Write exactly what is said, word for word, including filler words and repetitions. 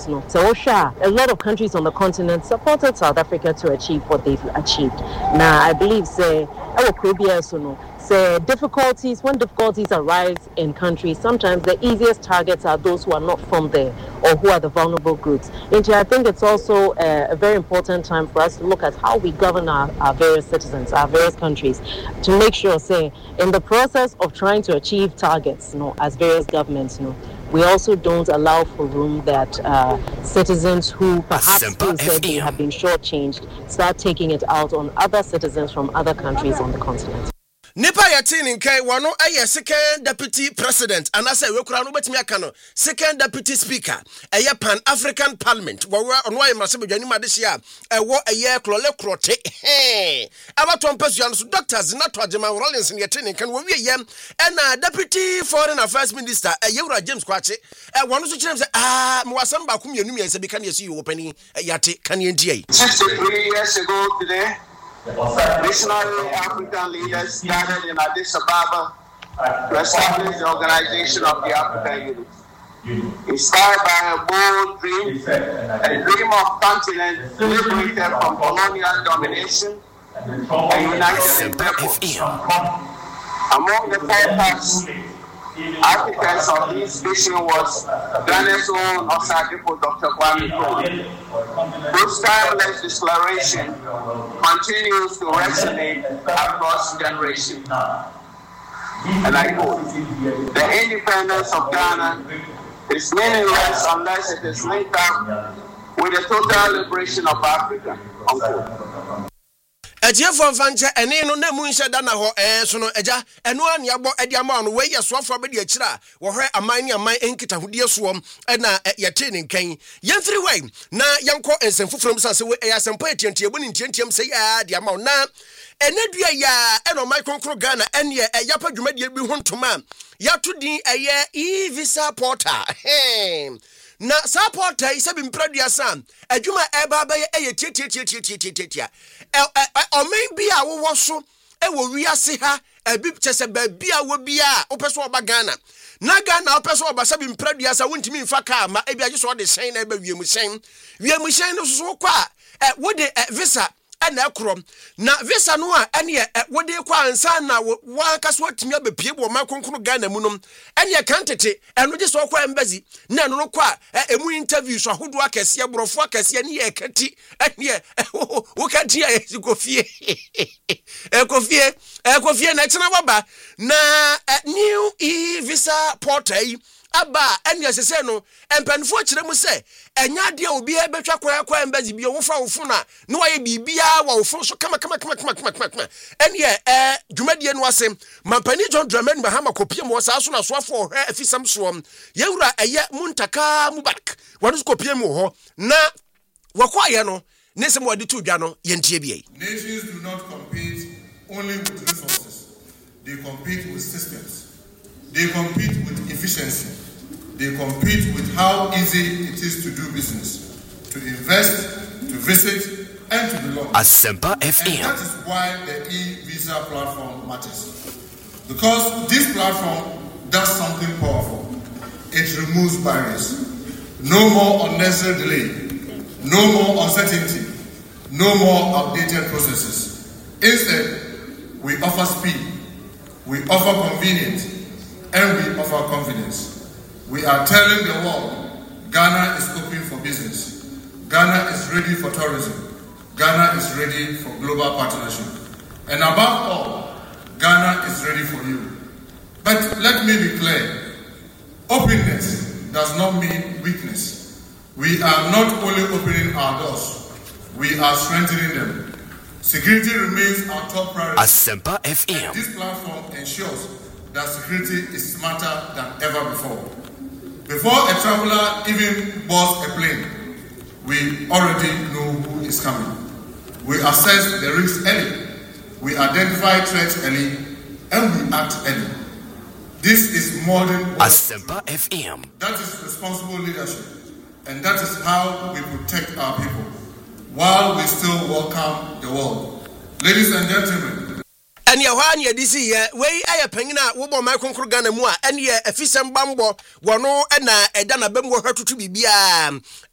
governments. No, so a lot of countries on the continent supported South Africa to achieve what they've achieved. Now, I believe, say, our Caribbean, so no. So difficulties, when difficulties arise in countries, sometimes the easiest targets are those who are not from there or who are the vulnerable groups. And I think it's also a, a very important time for us to look at how we govern our, our various citizens, our various countries, to make sure, say, in the process of trying to achieve targets, you know, as various governments, you know, we also don't allow for room that uh, citizens who perhaps feel said they have been shortchanged start taking it out on other citizens from other countries on the continent. Nipa yatini nkai wano aye second deputy president anase wekura no betimi aka no second deputy speaker aye pan African Parliament wo ono aye mrase bedwani made hia ewo aye klole krote he abaton pesua no so Doctor Zinato Agema Rollins ne yatini nkan wo wie yem na deputy foreign affairs minister aye wura James Kwache e wono so kirem se ah me wasam ba kum yenum yense bi kan yesi wo pani yate kan yentie sixty-three years ago today. Missionary African leaders gathered in Addis Ababa to establish the Organization of the African Unity. Inspired by a bold dream, a dream of continent liberated from colonial domination and united in purpose. Among the four parts, architects of this vision was Ghana's own Osagyefo Doctor Kwame Nkrumah, whose timeless declaration continues to resonate across generations. And I quote, "The independence of Ghana is meaningless unless it is linked up with the total liberation of Africa." Unquote. Eje fon fanche ene no na mu nhye da na ho eh so no eja eno ane abo ede ama no we yesoafo be de akira wo hwe aman ne aman enkita hodie soom na yete ne nkan yemfiri wai na yanko ensemfofrom sanse we yasempa etiantie bu ne ntiantiam se ya de ama na ene dua ya eno mai konkro Ghana ene yapa dwumadie bi ho ntoma yato din eye e-visa portal na supporter isa bi mpradua sam adwuma eba ba ye tie tie tie tie tie tie tie o men bi a wo so e wo wiase ha ebi chese ba bi a wo bi a opeso oba Ghana na Ghana opeso oba sabi mpradua sa wontimi mfa ka ma ebi agye so de sen na eba wiemu sen wiemu sen no so kwa e wo de visa na ekrom na visa no a ene wode kwa ansa na wa kaso atimi abepie bo ma konkoro Ghana mu nom ene kantete eno gye so kwa embassy na eno no kwa emu interview so ahodo akese borofo akese ne ye kati ene wo kati ya sikofie ekofie ekofie na chena baba na new e-visa portal aba ene sese no empanfo kire mu se enya de obi e betwa kwa kwa embassy bi wo fa wo funa na waye bibia wa wo fun so kama kama kama kama kama kama ene eh dwumadie no asem mampani John Dramani Mahama kopie mo sa so na so afo hwe afisam so yewura eye Muntaka Mubarak wanu kopie mo ho na wakwa ye no ne sem wadi tu dwa no yentie bie. Nations do not compete only with resources, they compete with systems, they compete with efficiency. They compete with how easy it is to do business, to invest, to visit, and to belong. Asempa F M. And that is why the e-visa platform matters. Because this platform does something powerful. It removes barriers. No more unnecessary delay. No more uncertainty. No more outdated processes. Instead, we offer speed. We offer convenience. And we offer confidence. We are telling the world, Ghana is open for business. Ghana is ready for tourism. Ghana is ready for global partnership. And above all, Ghana is ready for you. But let me be clear, openness does not mean weakness. We are not only opening our doors, we are strengthening them. Security remains our top priority. Asempa F M. And this platform ensures that security is smarter than ever before. Before a traveler even boards a plane, we already know who is coming. We assess the risks early, we identify threats early, and we act early. This is modern Asempa F M. That is responsible leadership, and that is how we protect our people, while we still welcome the world. Ladies and gentlemen, and ya hwa ne adisi ye wei aye panyina wo bo mai konkro Ghana mu a ene ye afisem bambo wono na eda na bam wo hwatutu bibia